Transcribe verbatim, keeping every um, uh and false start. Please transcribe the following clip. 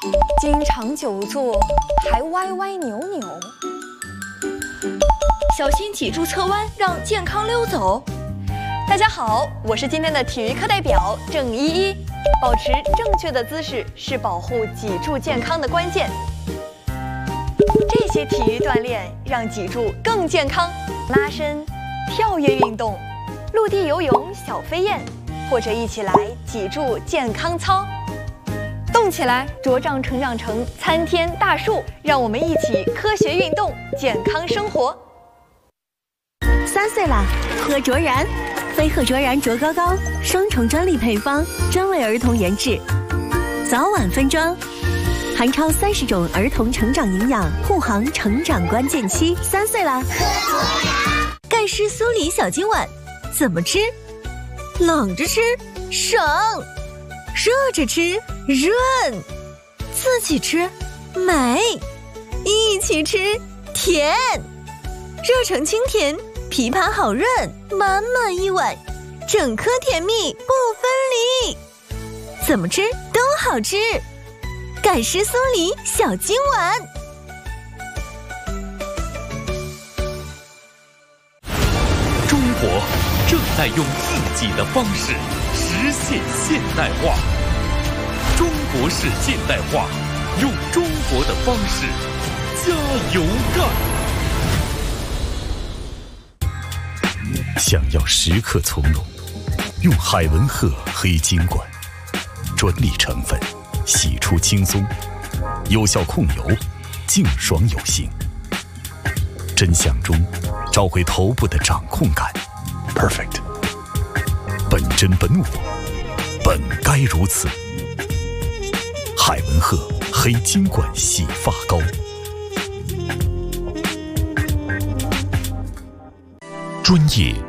经常久坐还歪歪扭扭， 小心脊柱侧弯，让健康溜走。 大家好，我是今天的体育课代表郑依依。保持正确的姿势是保护脊柱健康的关键。这些体育锻炼让脊柱更健康，拉伸、跳跃运动、陆地游泳、小飞燕，或者一起来脊柱健康操。动起来，茁壮成长成参天大树。让我们一起科学运动，健康生活。 三岁啦，喝卓然，飞鹤卓然卓高高，双重专利配方，专为儿童研制，早晚分装，含超三十种儿童成长营养，护航成长关键期。三岁啦，喝卓然。盖诗酥梨小金碗，怎么吃？冷着吃，省；热着吃，润；自己吃，美；一起吃，甜。热成清甜，枇杷好润，满满一碗，整颗甜蜜不分离。怎么吃都好吃，盖诗酥梨小金碗。 中国正在用自己的方式实现现代化。中国式现代化，用中国的方式加油干！想要时刻从容，用海文赫黑金管，专利成分，洗出轻松，有效控油，净爽有型。真相中找回头部的掌控感 ，perfect。本真本我，本该如此。海文赫黑金管洗发膏。专业